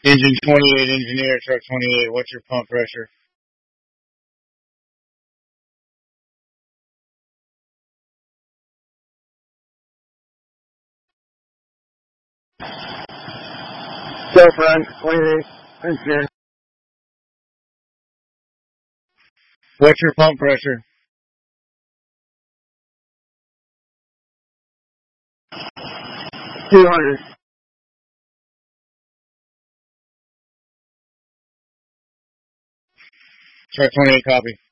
Engine 28, engineer, truck 28, what's your pump pressure? Self run, 28, engineer. What's your pump pressure? 200. Truck 28, copy.